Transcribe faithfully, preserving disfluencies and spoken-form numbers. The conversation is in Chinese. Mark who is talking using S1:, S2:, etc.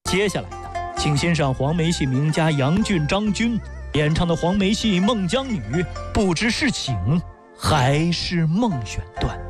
S1: 接下来的，请欣赏黄梅戏名家杨俊、张军演唱的黄梅戏《孟姜女》，不知是醒还是梦选段。